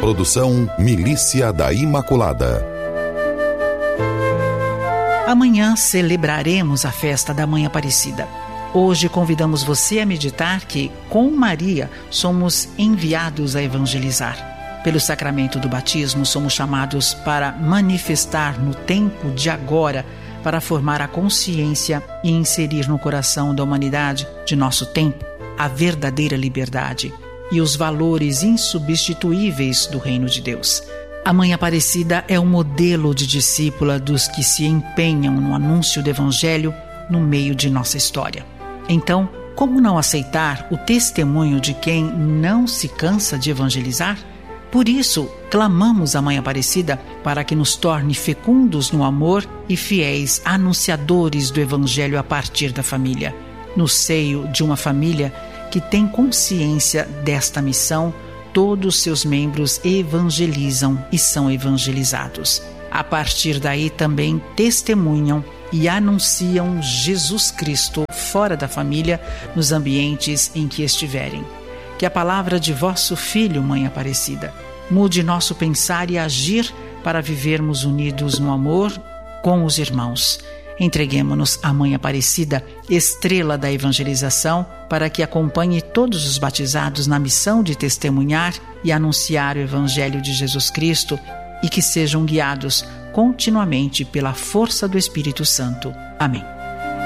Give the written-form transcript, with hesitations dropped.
Produção Milícia da Imaculada. Amanhã celebraremos a festa da Mãe Aparecida. Hoje convidamos você a meditar que, com Maria, somos enviados a evangelizar. Pelo sacramento do batismo, somos chamados para manifestar no tempo de agora, para formar a consciência e inserir no coração da humanidade de nosso tempo a verdadeira liberdade e os valores insubstituíveis do reino de Deus. A Mãe Aparecida é um modelo de discípula dos que se empenham no anúncio do Evangelho no meio de nossa história. Então, como não aceitar o testemunho de quem não se cansa de evangelizar? Por isso, clamamos a Mãe Aparecida para que nos torne fecundos no amor e fiéis anunciadores do Evangelho a partir da família. No seio de uma família que tem consciência desta missão, todos seus membros evangelizam e são evangelizados. A partir daí também testemunham e anunciam Jesus Cristo fora da família, nos ambientes em que estiverem. Que a palavra de vosso Filho, Mãe Aparecida, mude nosso pensar e agir para vivermos unidos no amor com os irmãos. Entreguemo-nos à Mãe Aparecida, estrela da evangelização, para que acompanhe todos os batizados na missão de testemunhar e anunciar o Evangelho de Jesus Cristo e que sejam guiados continuamente pela força do Espírito Santo. Amém.